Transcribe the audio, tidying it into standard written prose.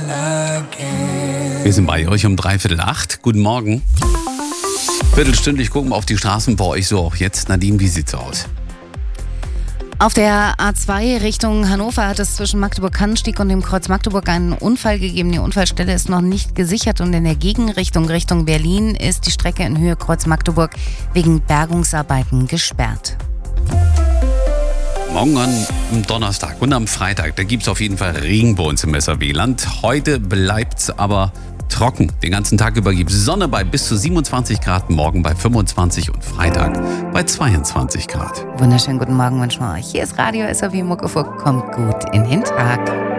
Wir sind bei euch um 7:45. Guten Morgen. Viertelstündlich gucken wir auf die Straßen bei euch so auch jetzt. Nadine, wie sieht's aus? Auf der A2 Richtung Hannover hat es zwischen Magdeburg-Kannenstieg und dem Kreuz Magdeburg einen Unfall gegeben. Die Unfallstelle ist noch nicht gesichert und in der Gegenrichtung Richtung Berlin ist die Strecke in Höhe Kreuz Magdeburg wegen Bergungsarbeiten gesperrt. Morgen am Donnerstag und am Freitag, da gibt es auf jeden Fall Regen bei uns im SRW-Land. Heute bleibt es aber trocken. Den ganzen Tag über gibt es Sonne bei bis zu 27 Grad, morgen bei 25 und Freitag bei 22 Grad. Wunderschönen guten Morgen wünschen wir euch. Hier ist Radio SRW Muckefuck. Kommt gut in den Tag.